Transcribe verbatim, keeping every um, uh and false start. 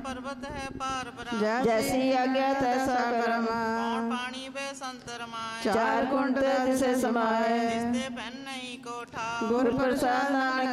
पर्वत है पार ब्रह्म। जैसी आज्ञा तैसा कर्म। कौन पानी बे संतर माए। चार कुंड तिसे समाए। जिसते पहन नहीं कोठा। गुर प्रसाद नानक